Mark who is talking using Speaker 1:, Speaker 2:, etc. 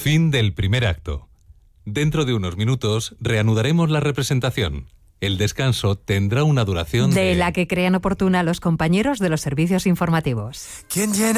Speaker 1: Fin del primer acto. Dentro de unos minutos reanudaremos la representación. El descanso tendrá una duración
Speaker 2: de la que crean oportuna los compañeros de los servicios informativos.
Speaker 3: ¿Quién llena